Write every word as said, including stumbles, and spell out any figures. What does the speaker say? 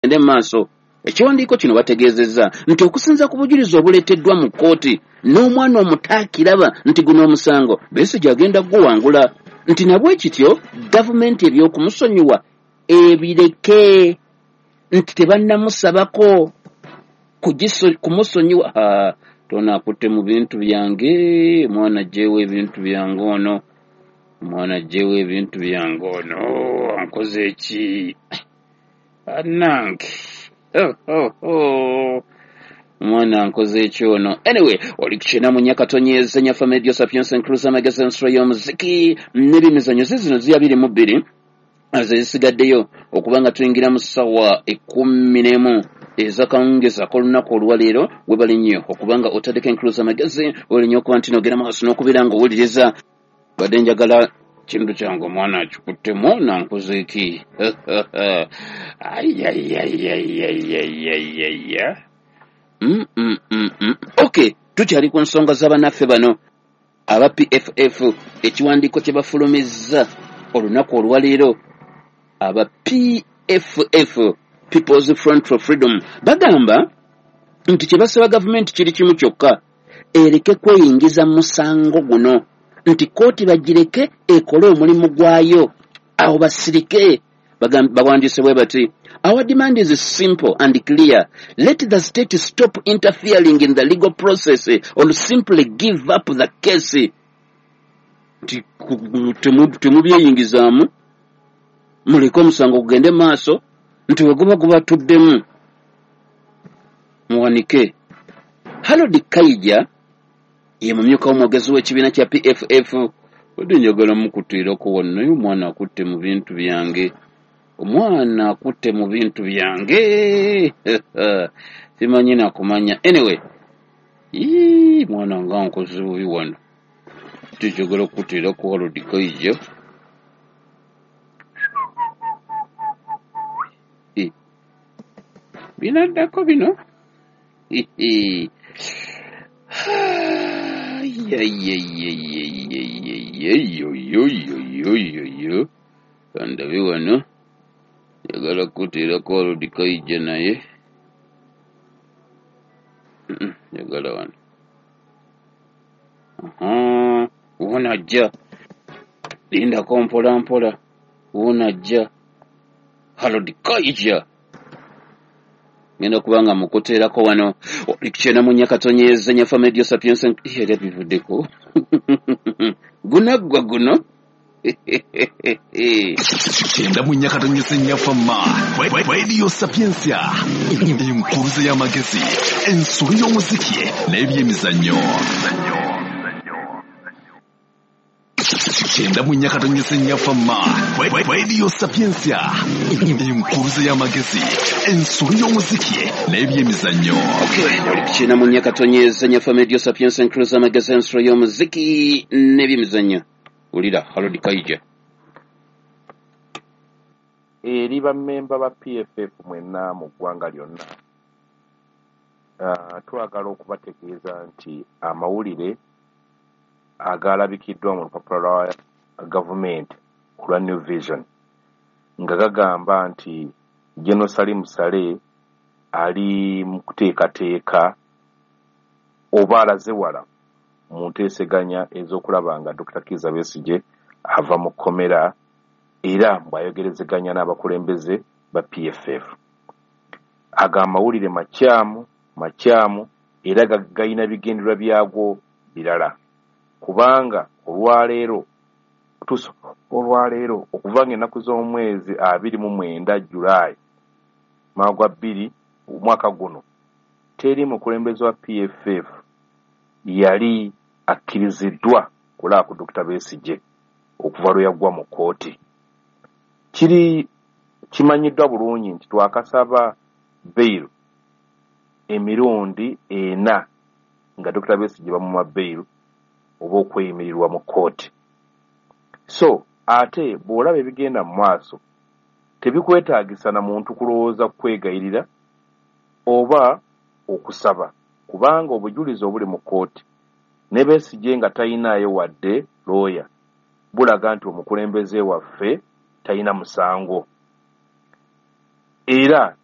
ende maaso ekiwandiiko kino bategeezezza nti okusinza ku bujulizi obuleeteddwa mu kkooti n'omwana omutaakiraba nti guno omusango Besigye agenda guwangula nti nabwe kityo gavumenti eby'okumusonyiwa ebireke nti tebannamusabako kumusonyiwa tona akutte mu bintu byange mwana jewe ebintu byange ono mwana jewe ebintu byange ono ankoze eki anange oh oh oh mwana ankoze eki ono anyway oli kukyena munyakatonyeeza nyafa medio sapiens encruza magazine story y'omuziki n'ebimizanyo zino ziyabiri mu bbiri azisigaddeyo okubanga tuyingira mu ssawa ekkumi n'emu ezakawungeza ak'olunaku olwaleero we bali nnyo okubanga otaddeko encruza magazine oli nnyo okuba nti nogera maaso n'okubeera ng'owuliriza badde njagala kintu kyange omwana akikuttemu nankoze eki ayayayayayayaya okay tukyali ku nsonga z'abannaffe bano aba P F F ekiwandiiko kye bafulumizza olunaku olwaleero aba P F F People's Front for Freedom bagamba nti kye basaba gavumenti kiri kimu kyokka ereke kweyingiza musango guno nti kooti bagireke ekole omulimu gwayo awo basirike bawandiise bwe bati our demand is simple and clear. Let the state stop interfering in the legal process or simply give up the case. Temubyeyingizaamu muleke omusango gugende maaso nti weguba gubatuddemu muwanike. Harold Kaija ye mumyuka w'omwogezi w'ekibiina kya P F F wadde njagala mukutiirako wano naye omwana akutte mu bintu byange omwana akutte mu bintu byange simanyi nakumanya anyway ii mwana nga nkoze bubi wano tijagala okutiirako Harold Kaija binaddako bino kandabe wano yagala kutiirako Harold Kaija naye yagala wano aha wona ajja lindako mpola mpola wona ajja Harold Kaija ngenda kubanga mukuteerako wano olikikyena munyakatonyeeza nyafa medio sapiens yali abivuddeko gunaggwa guno kyenda munyakatonyeeza nyafa ma radio sapiensia enkuruze y'amagezi ensolo y'omuziki n'ebyemizannyo kyenda munyakatonyeeza nyafa ma radio sapiensia enkuruze y'amagezi ensolo y'omuziki n'ebyemizannyo olikikyena munyakatonyeeza nyafa medio sapiens enkuruze y'amagezi ensolo y'omuziki n'ebyemizannyo ulira Harold Kaija eri bammemba ba P F F mwenna mu ggwanga lyonna uh, twagala okubategeeza nti amawulire agalabikiddwa mu lupapula lwa gavumenti ku lwa New Vision nga gagamba nti General Salim Saleh ali mu kuteekateeka oba alaze wala mu nteeseganya ez'okulaba nga Doctor Kizza Besigye ava mu kkomera era bw'ayogerezeganya n'abakulembeze ba P F F. Aga amawulire makyamu makyamu era gayina bigendererwa byagwo birala kubanga olwaleero tuso olwaleero okuva ng'ennaku z'omwezi abiri mu mwenda Julayi magwa bbiri omwaka guno teri mukulembeze wa P F F yali akkiriziddwa kulaba ku Doctor Besigye okuva lwe yaggwa mu kkooti. Kiri kimanyiddwa bulungi nti twakasaba bail emirundi ena nga Doctor Besigye bamuma bail oba okweyimirirwa mu kkooti. So ate bw'olaba ebigenda mu maaso tebikwetaagisa na muntu kulowooza kwegayirira oba okusaba kubanga obujulizi obuli mu kkooti ne Besigye nga tayinaayo wadde looya bulaga nti omukulembeze waffe talina musango era